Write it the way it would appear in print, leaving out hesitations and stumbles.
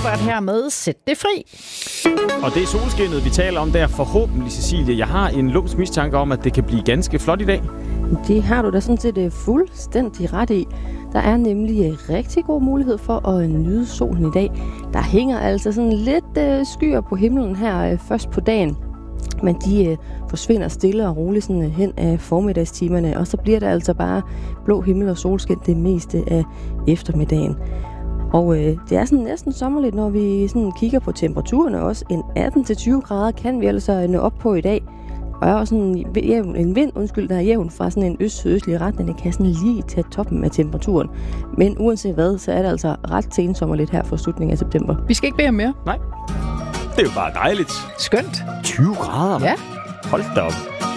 Robert her med Sæt det fri. Og det er solskinnet, vi taler om der forhåbentlig, Cecilie. Jeg har en lumsk mistanke om, at det kan blive ganske flot i dag. Det har du da sådan set fuldstændig ret i. Der er nemlig rigtig god mulighed for at nyde solen i dag. Der hænger altså sådan lidt skyer på himlen her først på dagen. Men de forsvinder stille og roligt sådan hen af formiddagstimerne, og så bliver der altså bare blå himmel og solskin det meste af eftermiddagen. Og det er sådan næsten sommerligt, når vi sådan kigger på temperaturerne også. En 18-20 grader kan vi altså nå op på i dag. Og også sådan en vind, der er jævn fra sådan en øst-sydøstlig retning, det kan sådan lige tage toppen af temperaturen. Men uanset hvad, så er det altså ret sensommerligt her for slutningen af september. Vi skal ikke bede om mere. Nej, det er jo bare dejligt. Skønt. 20 grader. Ja. Hold da op.